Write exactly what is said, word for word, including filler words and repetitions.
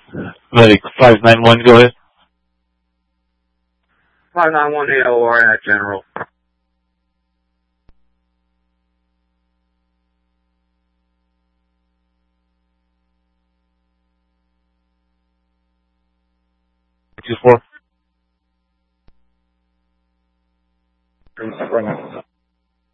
Medic five nine one, go ahead. five nine one A O R at General. two four.